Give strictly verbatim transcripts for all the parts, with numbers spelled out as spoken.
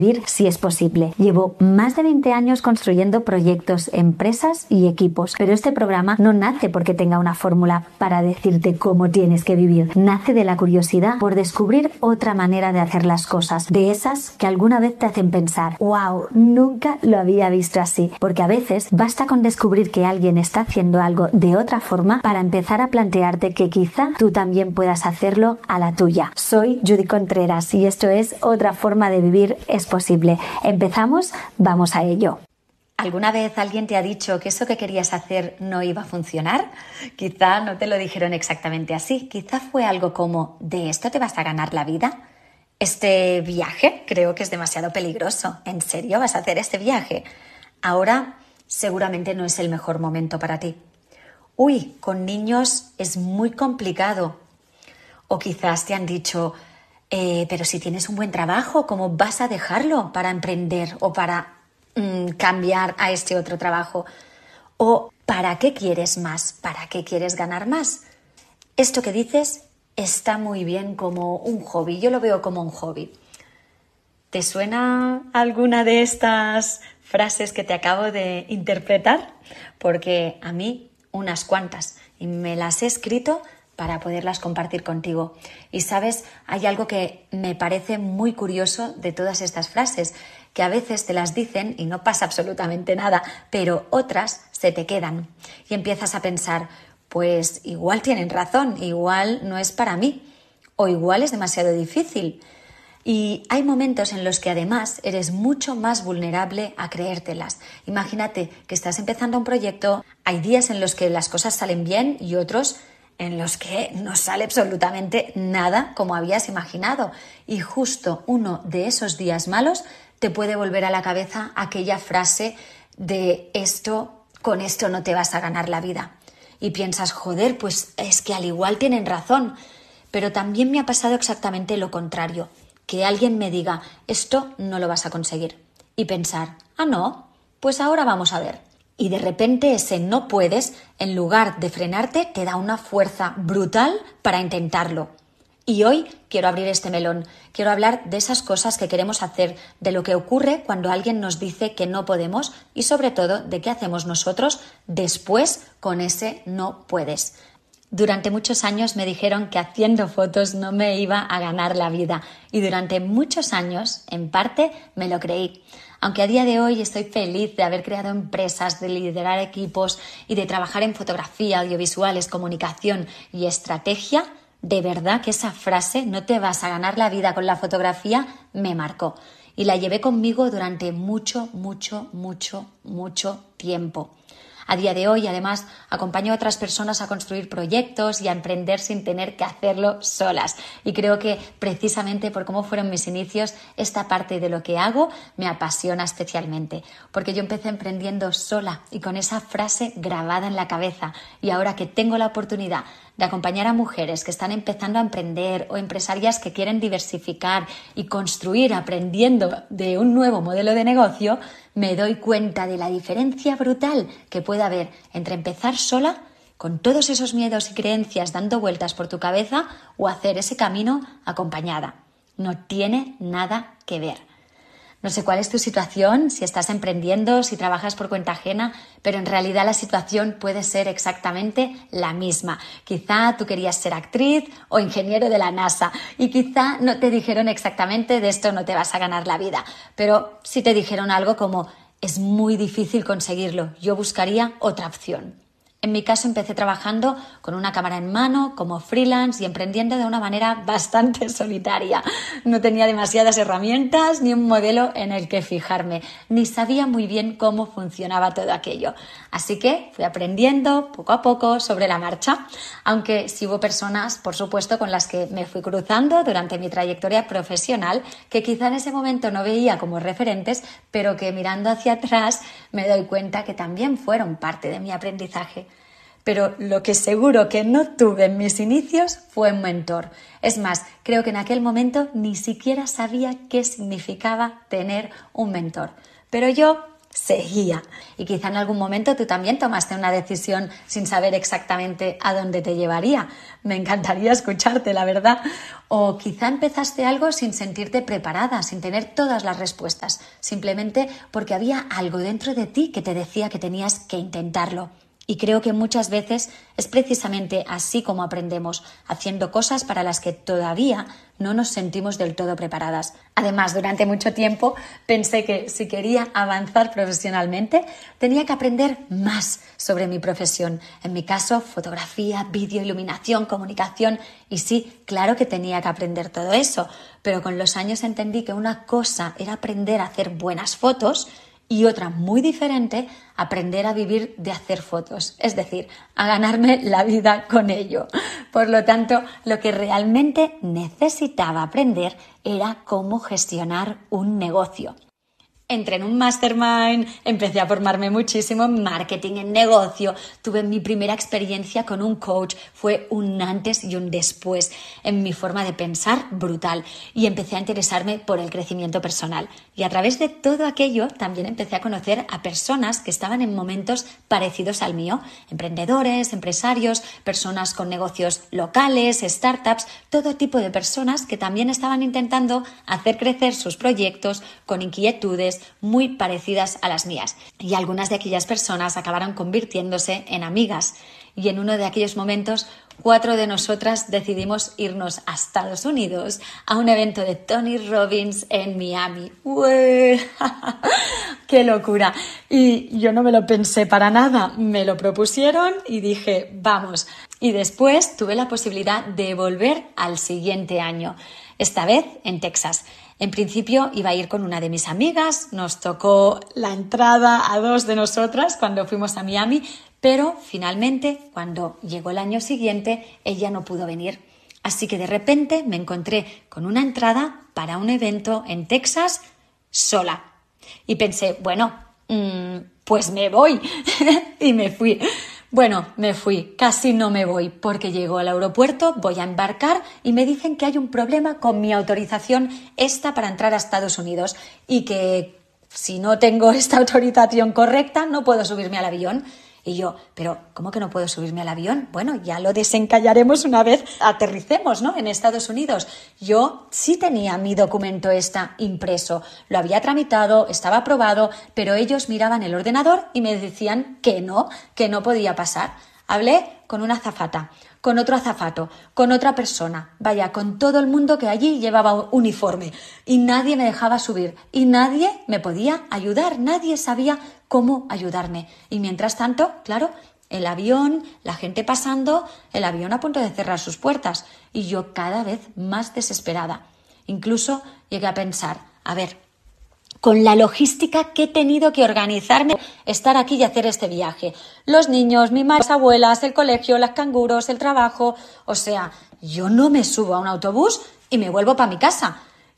Vivir si es posible. Llevo más de veinte años construyendo proyectos, empresas y equipos, pero este programa no nace porque tenga una fórmula para decirte cómo tienes que vivir. Nace de la curiosidad por descubrir otra manera de hacer las cosas, de esas que alguna vez te hacen pensar, wow, nunca lo había visto así, porque a veces basta con descubrir que alguien está haciendo algo de otra forma para empezar a plantearte que quizá tú también puedas hacerlo a la tuya. Soy Judy Contreras y esto es Otra Forma de Vivir es Posible. ¿Empezamos? Vamos a ello. ¿Alguna vez alguien te ha dicho que eso que querías hacer no iba a funcionar? Quizá no te lo dijeron exactamente así. Quizá fue algo como, ¿de esto te vas a ganar la vida? Este viaje creo que es demasiado peligroso. ¿En serio vas a hacer este viaje? Ahora seguramente no es el mejor momento para ti. Uy, con niños es muy complicado. O quizás te han dicho, eh, pero si tienes un buen trabajo, ¿cómo vas a dejarlo para emprender o para mmm, cambiar a este otro trabajo? O ¿para qué quieres más? ¿Para qué quieres ganar más? Esto que dices está muy bien como un hobby. Yo lo veo como un hobby. ¿Te suena alguna de estas frases que te acabo de interpretar? Porque a mí unas cuantas y me las he escrito para poderlas compartir contigo. Y sabes, hay algo que me parece muy curioso de todas estas frases, que a veces te las dicen y no pasa absolutamente nada, pero otras se te quedan y empiezas a pensar, pues igual tienen razón, igual no es para mí o igual es demasiado difícil. Y hay momentos en los que además eres mucho más vulnerable a creértelas. Imagínate que estás empezando un proyecto, hay días en los que las cosas salen bien y otros en los que no sale absolutamente nada como habías imaginado. Y justo uno de esos días malos te puede volver a la cabeza aquella frase de esto, con esto no te vas a ganar la vida. Y piensas, joder, pues es que al igual tienen razón. Pero también me ha pasado exactamente lo contrario. Que alguien me diga, esto no lo vas a conseguir. Y pensar, ah, no, pues ahora vamos a ver. Y de repente ese no puedes, en lugar de frenarte, te da una fuerza brutal para intentarlo. Y hoy quiero abrir este melón. Quiero hablar de esas cosas que queremos hacer, de lo que ocurre cuando alguien nos dice que no podemos y sobre todo de qué hacemos nosotros después con ese no puedes. Durante muchos años me dijeron que haciendo fotos no me iba a ganar la vida y durante muchos años, en parte, me lo creí. Aunque a día de hoy estoy feliz de haber creado empresas, de liderar equipos y de trabajar en fotografía, audiovisuales, comunicación y estrategia, de verdad que esa frase, no te vas a ganar la vida con la fotografía, me marcó. Y la llevé conmigo durante mucho, mucho, mucho, mucho tiempo. A día de hoy, además, acompaño a otras personas a construir proyectos y a emprender sin tener que hacerlo solas. Y creo que precisamente por cómo fueron mis inicios, esta parte de lo que hago me apasiona especialmente. Porque yo empecé emprendiendo sola y con esa frase grabada en la cabeza. Y ahora que tengo la oportunidad de acompañar a mujeres que están empezando a emprender o empresarias que quieren diversificar y construir aprendiendo de un nuevo modelo de negocio, me doy cuenta de la diferencia brutal que puede haber entre empezar sola, con todos esos miedos y creencias dando vueltas por tu cabeza, o hacer ese camino acompañada. No tiene nada que ver. No sé cuál es tu situación, si estás emprendiendo, si trabajas por cuenta ajena, pero en realidad la situación puede ser exactamente la misma. Quizá tú querías ser actriz o ingeniero de la NASA y quizá no te dijeron exactamente de esto no te vas a ganar la vida, pero sí te dijeron algo como es muy difícil conseguirlo, yo buscaría otra opción. En mi caso empecé trabajando con una cámara en mano, como freelance y emprendiendo de una manera bastante solitaria. No tenía demasiadas herramientas ni un modelo en el que fijarme, ni sabía muy bien cómo funcionaba todo aquello. Así que fui aprendiendo poco a poco sobre la marcha, aunque sí hubo personas, por supuesto, con las que me fui cruzando durante mi trayectoria profesional, que quizá en ese momento no veía como referentes, pero que mirando hacia atrás me doy cuenta que también fueron parte de mi aprendizaje. Pero lo que seguro que no tuve en mis inicios fue un mentor. Es más, creo que en aquel momento ni siquiera sabía qué significaba tener un mentor. Pero yo seguía. Y quizá en algún momento tú también tomaste una decisión sin saber exactamente a dónde te llevaría. Me encantaría escucharte, la verdad. O quizá empezaste algo sin sentirte preparada, sin tener todas las respuestas, simplemente porque había algo dentro de ti que te decía que tenías que intentarlo. Y creo que muchas veces es precisamente así como aprendemos, haciendo cosas para las que todavía no nos sentimos del todo preparadas. Además, durante mucho tiempo pensé que si quería avanzar profesionalmente, tenía que aprender más sobre mi profesión. En mi caso, fotografía, vídeo, iluminación, comunicación. Y sí, claro que tenía que aprender todo eso, pero con los años entendí que una cosa era aprender a hacer buenas fotos y otra muy diferente, aprender a vivir de hacer fotos, es decir, a ganarme la vida con ello. Por lo tanto, lo que realmente necesitaba aprender era cómo gestionar un negocio. Entré en un mastermind, empecé a formarme muchísimo en marketing, en negocio, tuve mi primera experiencia con un coach, fue un antes y un después en mi forma de pensar brutal y empecé a interesarme por el crecimiento personal. Y a través de todo aquello también empecé a conocer a personas que estaban en momentos parecidos al mío, emprendedores, empresarios, personas con negocios locales, startups, todo tipo de personas que también estaban intentando hacer crecer sus proyectos con inquietudes muy parecidas a las mías. Y algunas de aquellas personas acabaron convirtiéndose en amigas. Y en uno de aquellos momentos, cuatro de nosotras decidimos irnos a Estados Unidos a un evento de Tony Robbins en Miami. ¡Ué! ¡Qué locura! Y yo no me lo pensé para nada. Me lo propusieron y dije, vamos. Y después tuve la posibilidad de volver al siguiente año, esta vez en Texas. En principio iba a ir con una de mis amigas, nos tocó la entrada a dos de nosotras cuando fuimos a Miami, pero finalmente, cuando llegó el año siguiente, ella no pudo venir. Así que de repente me encontré con una entrada para un evento en Texas sola. Y pensé, bueno, mmm, pues me voy. Y me fui. Bueno, me fui, casi no me voy, porque llego al aeropuerto, voy a embarcar y me dicen que hay un problema con mi autorización esta para entrar a Estados Unidos y que si no tengo esta autorización correcta no puedo subirme al avión. Y yo, pero ¿cómo que no puedo subirme al avión? Bueno, ya lo desencallaremos una vez aterricemos, ¿no?, en Estados Unidos. Yo sí tenía mi documento esta impreso, lo había tramitado, estaba aprobado, pero ellos miraban el ordenador y me decían que no, que no podía pasar. Hablé con una azafata, con otro azafato, con otra persona, vaya, con todo el mundo que allí llevaba uniforme y nadie me dejaba subir y nadie me podía ayudar, nadie sabía cómo ayudarme. Y mientras tanto, claro, el avión, la gente pasando, el avión a punto de cerrar sus puertas y yo cada vez más desesperada. Incluso llegué a pensar, a ver, con la logística que he tenido que organizarme, estar aquí y hacer este viaje. Los niños, mis madres, abuelas, el colegio, las canguros, el trabajo. O sea, yo no me subo a un autobús y me vuelvo para mi casa.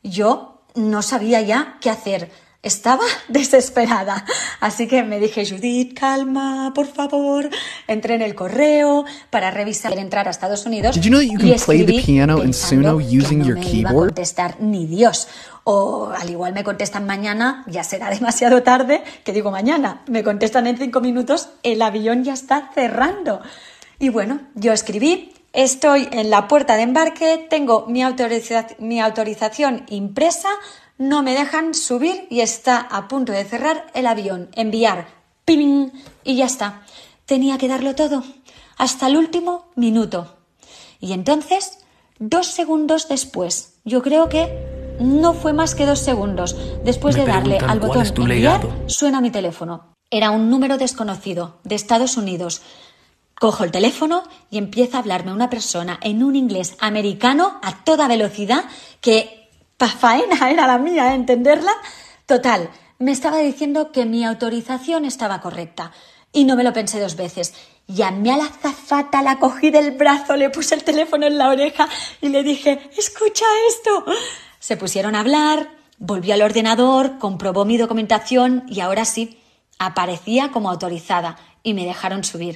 Yo no sabía ya qué hacer. Estaba desesperada. Así que me dije, Judith, calma, por favor. Entré en el correo para revisar entrar a Estados Unidos. Did you know that you can y play the piano in pensando Suno using que no your me iba a keyboard? contestar ni Dios. O al igual me contestan mañana, ya será demasiado tarde, que digo mañana, me contestan en cinco minutos, el avión ya está cerrando. Y bueno, yo escribí, estoy en la puerta de embarque, tengo mi, autoriza- mi autorización impresa, no me dejan subir y está a punto de cerrar el avión, enviar, ¡ping! Y ya está. Tenía que darlo todo, hasta el último minuto. Y entonces, dos segundos después, yo creo que no fue más que dos segundos. Después Me de darle preguntan al cuál botón es tu enviar, legado. suena mi teléfono. Era un número desconocido, de Estados Unidos. Cojo el teléfono y empieza a hablarme una persona en un inglés americano a toda velocidad que pa' faena era la mía, ¿eh? Entenderla. Total, me estaba diciendo que mi autorización estaba correcta. Y no me lo pensé dos veces. Llamé a la azafata, la cogí del brazo, le puse el teléfono en la oreja y le dije, escucha esto. Se pusieron a hablar, volvió al ordenador, comprobó mi documentación y ahora sí, aparecía como autorizada y me dejaron subir.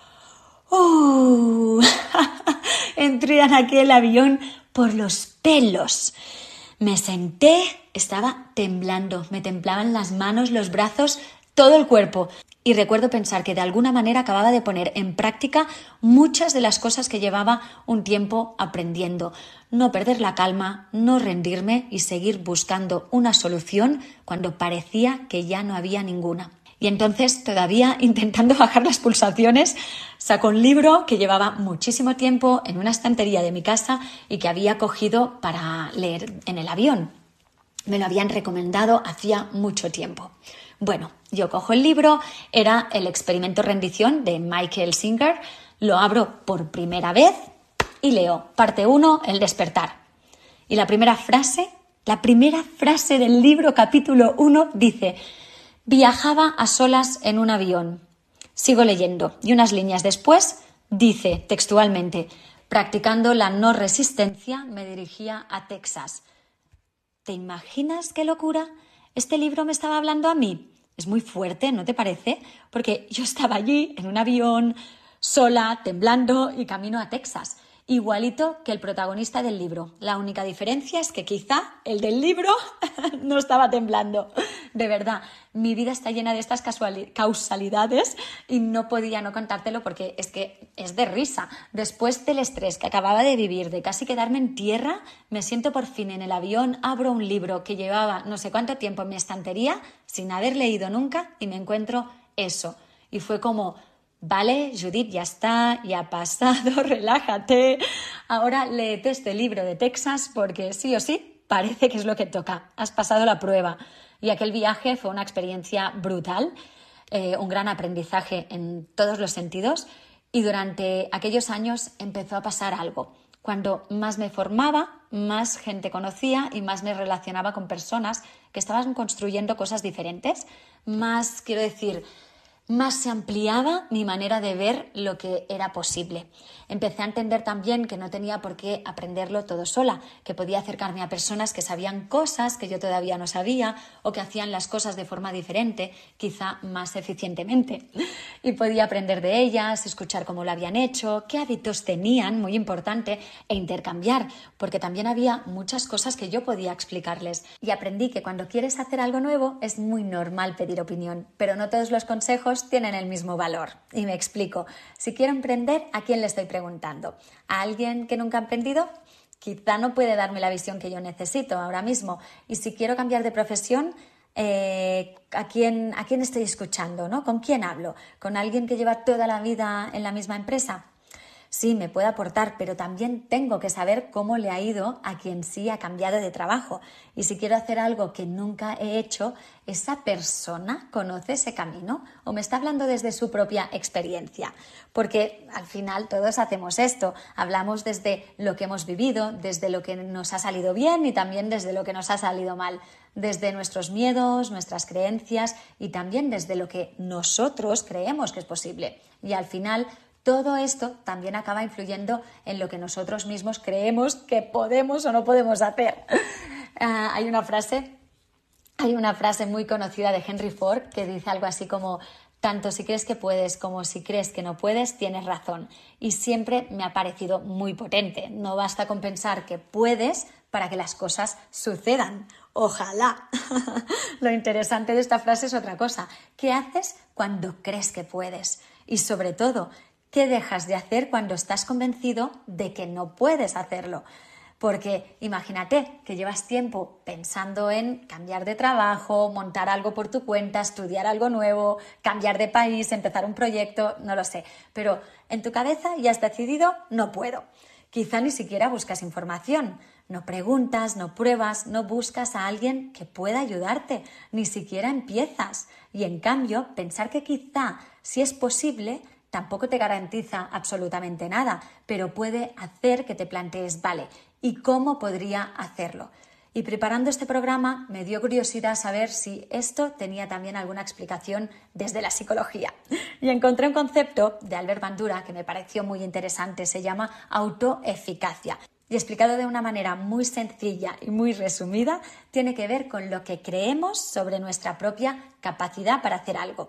¡Uh! Entré en aquel avión por los pelos. Me senté, estaba temblando, me temblaban las manos, los brazos, todo el cuerpo. Y recuerdo pensar que de alguna manera acababa de poner en práctica muchas de las cosas que llevaba un tiempo aprendiendo. No perder la calma, no rendirme y seguir buscando una solución cuando parecía que ya no había ninguna. Y entonces, todavía intentando bajar las pulsaciones, sacó un libro que llevaba muchísimo tiempo en una estantería de mi casa y que había cogido para leer en el avión. Me lo habían recomendado hacía mucho tiempo. Bueno, yo cojo el libro, era El experimento rendición de Michael Singer, lo abro por primera vez y leo parte uno, El despertar. Y la primera frase, la primera frase del libro capítulo uno dice: viajaba a solas en un avión. Sigo leyendo y unas líneas después dice textualmente: practicando la no resistencia me dirigía a Texas. ¿Te imaginas qué locura? ¿Este libro me estaba hablando a mí? Es muy fuerte, ¿no te parece? Porque yo estaba allí en un avión, sola, temblando y camino a Texas. Igualito que el protagonista del libro. La única diferencia es que quizá el del libro no estaba temblando. De verdad, mi vida está llena de estas causalidades y no podía no contártelo porque es que es de risa. Después del estrés que acababa de vivir, de casi quedarme en tierra, me siento por fin en el avión, abro un libro que llevaba no sé cuánto tiempo en mi estantería sin haber leído nunca y me encuentro eso. Y fue como: vale, Judith, ya está, ya ha pasado, relájate. Ahora léete este libro de Texas porque sí o sí parece que es lo que toca. Has pasado la prueba. Y aquel viaje fue una experiencia brutal, eh, un gran aprendizaje en todos los sentidos. Y durante aquellos años empezó a pasar algo. Cuando más me formaba, más gente conocía y más me relacionaba con personas que estaban construyendo cosas diferentes. Más, quiero decir, más se ampliaba mi manera de ver lo que era posible. Empecé a entender también que no tenía por qué aprenderlo todo sola, que podía acercarme a personas que sabían cosas que yo todavía no sabía o que hacían las cosas de forma diferente, quizá más eficientemente. Y podía aprender de ellas, escuchar cómo lo habían hecho, qué hábitos tenían, muy importante, e intercambiar, porque también había muchas cosas que yo podía explicarles. Y aprendí que cuando quieres hacer algo nuevo es muy normal pedir opinión, pero no todos los consejos tienen el mismo valor. Y me explico. Si quiero emprender, ¿a quién le estoy preguntando? ¿A alguien que nunca ha emprendido? Quizá no puede darme la visión que yo necesito ahora mismo. Y si quiero cambiar de profesión, eh, ¿a quién, a quién estoy escuchando, ¿no? ¿Con quién hablo? ¿Con alguien que lleva toda la vida en la misma empresa? Sí, me puede aportar, pero también tengo que saber cómo le ha ido a quien sí ha cambiado de trabajo. Y si quiero hacer algo que nunca he hecho, ¿esa persona conoce ese camino o me está hablando desde su propia experiencia? Porque al final todos hacemos esto, hablamos desde lo que hemos vivido, desde lo que nos ha salido bien y también desde lo que nos ha salido mal, desde nuestros miedos, nuestras creencias y también desde lo que nosotros creemos que es posible. Y al final todo esto también acaba influyendo en lo que nosotros mismos creemos que podemos o no podemos hacer. Uh, hay una frase, hay una frase muy conocida de Henry Ford que dice algo así como: tanto si crees que puedes como si crees que no puedes, tienes razón. Y siempre me ha parecido muy potente. No basta con pensar que puedes para que las cosas sucedan. Ojalá. Lo interesante de esta frase es otra cosa. ¿Qué haces cuando crees que puedes? Y sobre todo, ¿qué dejas de hacer cuando estás convencido de que no puedes hacerlo? Porque imagínate que llevas tiempo pensando en cambiar de trabajo, montar algo por tu cuenta, estudiar algo nuevo, cambiar de país, empezar un proyecto, no lo sé. Pero en tu cabeza ya has decidido: no puedo. Quizá ni siquiera buscas información, no preguntas, no pruebas, no buscas a alguien que pueda ayudarte, ni siquiera empiezas. Y en cambio, pensar que quizá sí es posible tampoco te garantiza absolutamente nada, pero puede hacer que te plantees: vale, ¿y cómo podría hacerlo? Y preparando este programa me dio curiosidad saber si esto tenía también alguna explicación desde la psicología. Y encontré un concepto de Albert Bandura que me pareció muy interesante, se llama autoeficacia. Y explicado de una manera muy sencilla y muy resumida, tiene que ver con lo que creemos sobre nuestra propia capacidad para hacer algo.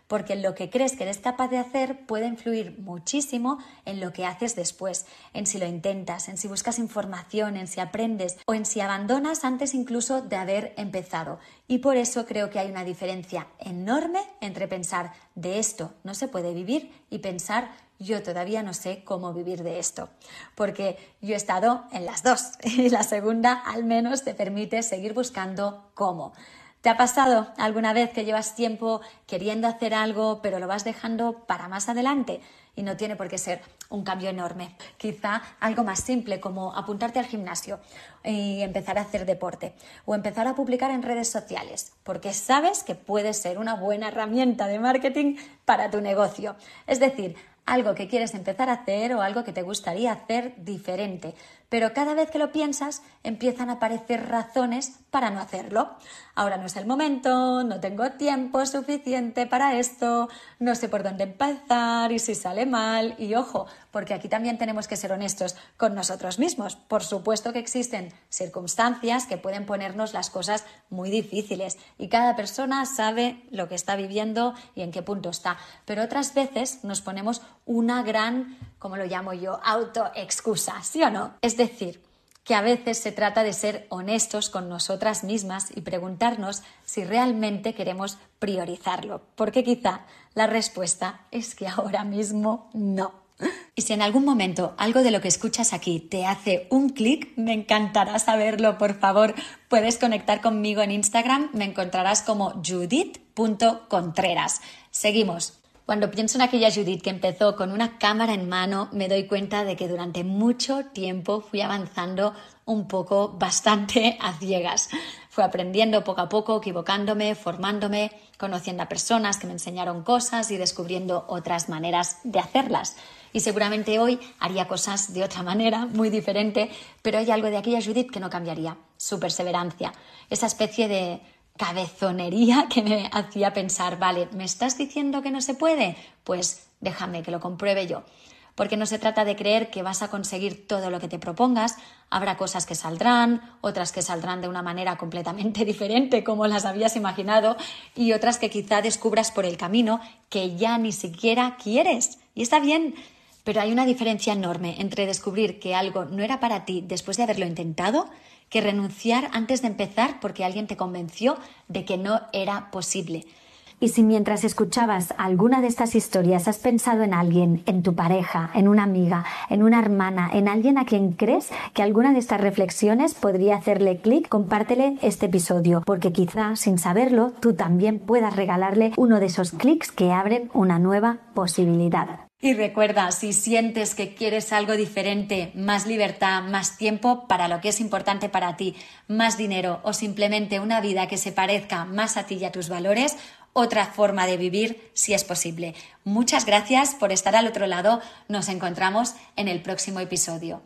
porque lo que crees que eres capaz de hacer puede influir muchísimo en lo que haces después, en si lo intentas, en si buscas información, en si aprendes o en si abandonas antes incluso de haber empezado. Y por eso creo que hay una diferencia enorme entre pensar de esto no se puede vivir y pensar yo todavía no sé cómo vivir de esto, porque yo he estado en las dos y la segunda al menos te permite seguir buscando cómo. ¿Te ha pasado alguna vez que llevas tiempo queriendo hacer algo pero lo vas dejando para más adelante? Y no tiene por qué ser un cambio enorme. Quizá algo más simple como apuntarte al gimnasio y empezar a hacer deporte o empezar a publicar en redes sociales, porque sabes que puede ser una buena herramienta de marketing para tu negocio. Es decir, algo que quieres empezar a hacer o algo que te gustaría hacer diferente, pero cada vez que lo piensas empiezan a aparecer razones para no hacerlo. Ahora no es el momento, no tengo tiempo suficiente para esto, no sé por dónde empezar y si sale mal. Y ojo, porque aquí también tenemos que ser honestos con nosotros mismos. Por supuesto que existen circunstancias que pueden ponernos las cosas muy difíciles y cada persona sabe lo que está viviendo y en qué punto está, pero otras veces nos ponemos una gran, como lo llamo yo, autoexcusa, ¿sí o no? Es decir, que a veces se trata de ser honestos con nosotras mismas y preguntarnos si realmente queremos priorizarlo, porque quizá la respuesta es que ahora mismo no. Y si en algún momento algo de lo que escuchas aquí te hace un clic, me encantará saberlo, por favor. Puedes conectar conmigo en Instagram, me encontrarás como judith punto contreras. Seguimos. Cuando pienso en aquella Judith que empezó con una cámara en mano, me doy cuenta de que durante mucho tiempo fui avanzando un poco bastante a ciegas. Fui aprendiendo poco a poco, equivocándome, formándome, conociendo a personas que me enseñaron cosas y descubriendo otras maneras de hacerlas. Y seguramente hoy haría cosas de otra manera, muy diferente, pero hay algo de aquella Judith que no cambiaría, su perseverancia, esa especie de cabezonería que me hacía pensar, vale, ¿me estás diciendo que no se puede? Pues déjame que lo compruebe yo. Porque no se trata de creer que vas a conseguir todo lo que te propongas, habrá cosas que saldrán, otras que saldrán de una manera completamente diferente como las habías imaginado y otras que quizá descubras por el camino que ya ni siquiera quieres. Y está bien, pero hay una diferencia enorme entre descubrir que algo no era para ti después de haberlo intentado que renunciar antes de empezar porque alguien te convenció de que no era posible. Y si mientras escuchabas alguna de estas historias has pensado en alguien, en tu pareja, en una amiga, en una hermana, en alguien a quien crees que alguna de estas reflexiones podría hacerle clic, compártele este episodio, porque quizá, sin saberlo, tú también puedas regalarle uno de esos clics que abren una nueva posibilidad. Y recuerda, si sientes que quieres algo diferente, más libertad, más tiempo para lo que es importante para ti, más dinero o simplemente una vida que se parezca más a ti y a tus valores, otra forma de vivir si es posible. Muchas gracias por estar al otro lado. Nos encontramos en el próximo episodio.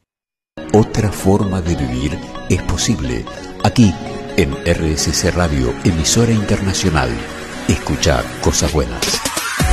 Otra forma de vivir es posible. Aquí en R S C Radio, emisora internacional. Escuchar cosas buenas.